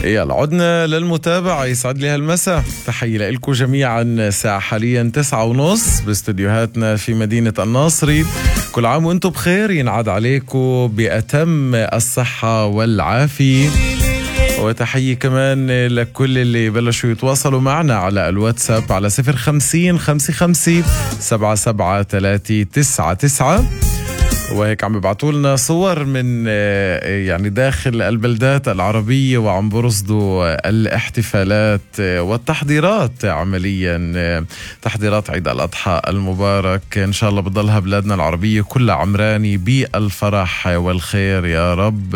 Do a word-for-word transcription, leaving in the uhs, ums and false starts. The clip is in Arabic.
يلا عدنا للمتابعة. يسعد لي هالمساء، تحية لكم جميعا. الساعة حاليا تسعة ونص باستديوهاتنا في مدينة الناصري. كل عام وانتم بخير، ينعاد عليكم بأتم الصحة والعافية. وتحية كمان لكل اللي بلشوا يتواصلوا معنا على الواتساب على صفر خمسين خمسة خمسة سبعة سبعة ثلاثة تسعة تسعة. وهيك عم ببعتوا لنا صور من يعني داخل البلدات العربية وعم برصدوا الاحتفالات والتحضيرات، عمليا تحضيرات عيد الأضحى المبارك. إن شاء الله بتضلها بلادنا العربية كلها عمراني بالفرح والخير يا رب.